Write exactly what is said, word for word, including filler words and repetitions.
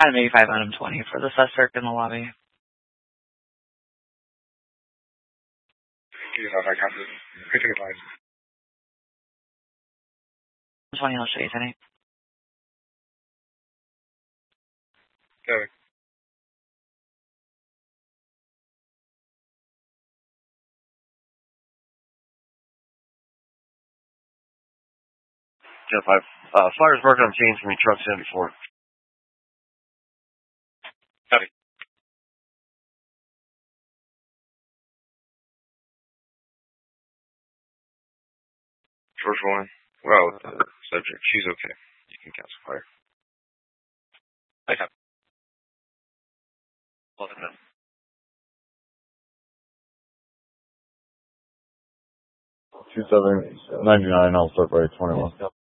Item eighty-five, item twenty for the suspect in the lobby. twenty, I'll show you today. Okay. ten five. Uh, flyers marked on chains from your truck seventy-four. Copy. First one. Well, with the subject, she's okay. You can cancel fire. I have. Well, no. two seven ninety-nine, I'll start by twenty-one.